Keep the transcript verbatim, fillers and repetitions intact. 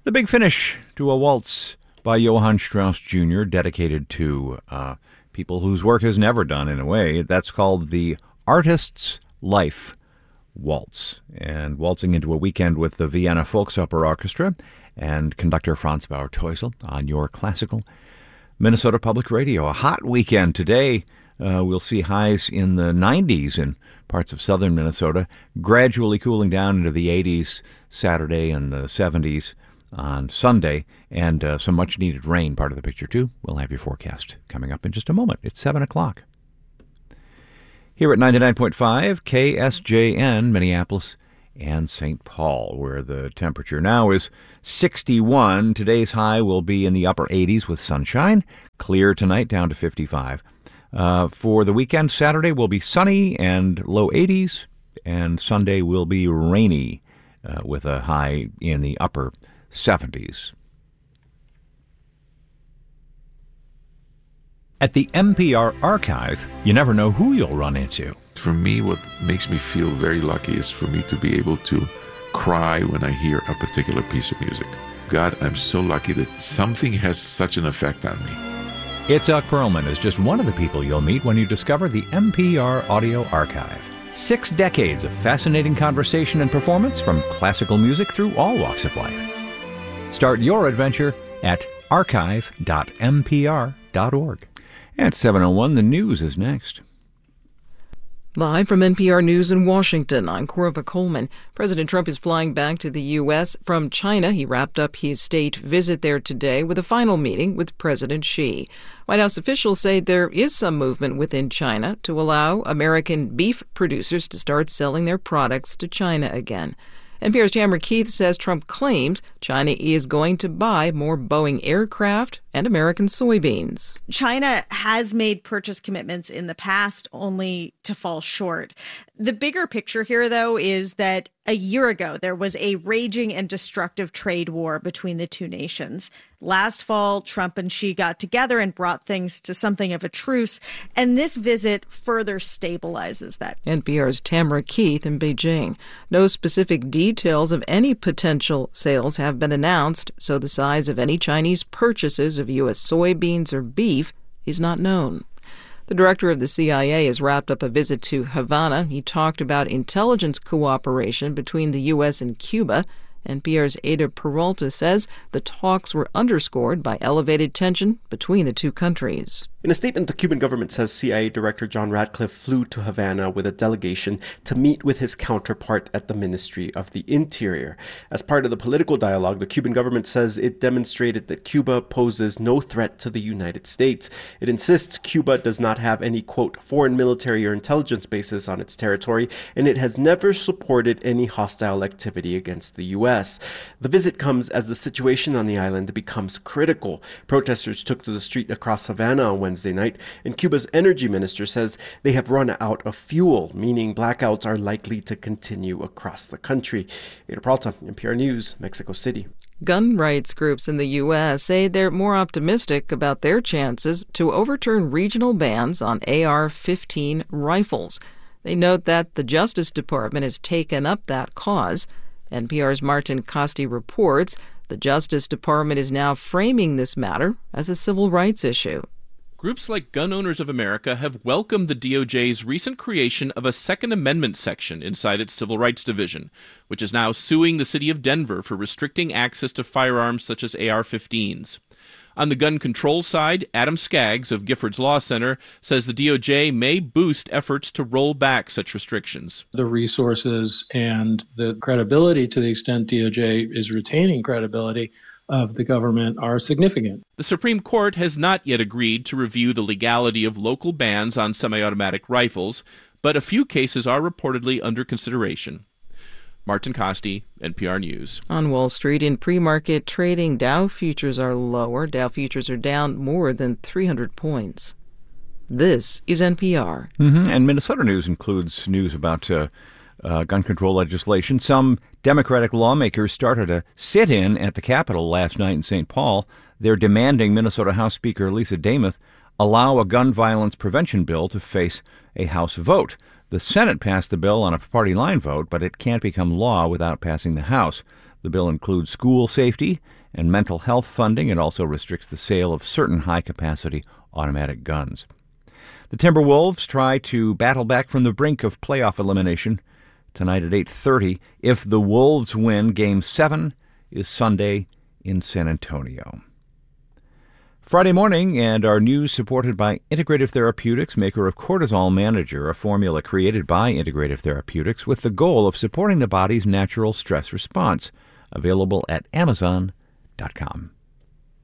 The Big Finish to a waltz by Johann Strauss Junior, dedicated to uh, people whose work is never done in a way. That's called the Artist's Life Waltz. And waltzing into a weekend with the Vienna Volksopera Orchestra and conductor Franz Bauer-Teusel on your classical Minnesota Public Radio. A hot weekend today. Uh, we'll see highs in the nineties in parts of southern Minnesota, gradually cooling down into the eighties Saturday and the seventies on Sunday, and uh, some much-needed rain part of the picture, too. We'll have your forecast coming up in just a moment. It's seven o'clock. Here at ninety-nine point five K S J N, Minneapolis and Saint Paul, where the temperature now is sixty-one. Today's high will be in the upper eighties with sunshine. Clear tonight, down to fifty-five. Uh, for the weekend, Saturday will be sunny and low eighties, and Sunday will be rainy uh, with a high in the upper seventies. At the N P R Archive, you never know who you'll run into. For me, what makes me feel very lucky is for me to be able to cry when I hear a particular piece of music. God, I'm so lucky that something has such an effect on me. Itzhak Perlman is just one of the people you'll meet when you discover the N P R Audio Archive. Six decades of fascinating conversation and performance from classical music through all walks of life. Start your adventure at archive dot n p r dot org. At seven oh one, the news is next. Live from N P R News in Washington, I'm Corva Coleman. President Trump is flying back to the U S from China. He wrapped up his state visit there today with a final meeting with President Xi. White House officials say there is some movement within China to allow American beef producers to start selling their products to China again. N P R's Tamara Keith says Trump claims China is going to buy more Boeing aircraft and American soybeans. China has made purchase commitments in the past, only to fall short. The bigger picture here, though, is that a year ago, there was a raging and destructive trade war between the two nations. Last fall, Trump and Xi got together and brought things to something of a truce, and this visit further stabilizes that. N P R's Tamara Keith in Beijing. No specific details of any potential sales have been announced, so the size of any Chinese purchases of U S soybeans or beef is not known. The director of the C I A has wrapped up a visit to Havana. He talked about intelligence cooperation between the U S and Cuba. N P R's Ada Peralta says the talks were underscored by elevated tension between the two countries. In a statement, the Cuban government says C I A Director John Ratcliffe flew to Havana with a delegation to meet with his counterpart at the Ministry of the Interior. As part of the political dialogue, the Cuban government says it demonstrated that Cuba poses no threat to the United States. It insists Cuba does not have any, quote, foreign military or intelligence bases on its territory, and it has never supported any hostile activity against the U S. The visit comes as the situation on the island becomes critical. Protesters took to the street across Havana on Wednesday night, and Cuba's energy minister says they have run out of fuel, meaning blackouts are likely to continue across the country. Ada Peralta, N P R News, Mexico City. Gun rights groups in the U S say they're more optimistic about their chances to overturn regional bans on A R fifteen rifles. They note that the Justice Department has taken up that cause. N P R's Martin Costi reports the Justice Department is now framing this matter as a civil rights issue. Groups like Gun Owners of America have welcomed the D O J's recent creation of a Second Amendment section inside its Civil Rights Division, which is now suing the city of Denver for restricting access to firearms such as A R fifteens. On the gun control side, Adam Skaggs of Giffords Law Center says the D O J may boost efforts to roll back such restrictions. The resources and the credibility, to the extent D O J is retaining credibility of the government, are significant. The Supreme Court has not yet agreed to review the legality of local bans on semi-automatic rifles, but a few cases are reportedly under consideration. Martin Costi, N P R News. On Wall Street, in pre-market trading, Dow futures are lower. Dow futures are down more than three hundred points. This is N P R. Mm-hmm. And Minnesota news includes news about uh, uh, gun control legislation. Some Democratic lawmakers started a sit-in at the Capitol last night in Saint Paul. They're demanding Minnesota House Speaker Lisa Demuth allow a gun violence prevention bill to face a House vote. The Senate passed the bill on a party line vote, but it can't become law without passing the House. The bill includes school safety and mental health funding. It also restricts the sale of certain high-capacity automatic guns. The Timberwolves try to battle back from the brink of playoff elimination tonight at eight thirty. If the Wolves win, Game seven is Sunday in San Antonio. Friday morning, and our news supported by Integrative Therapeutics, maker of Cortisol Manager, a formula created by Integrative Therapeutics with the goal of supporting the body's natural stress response. Available at amazon dot com.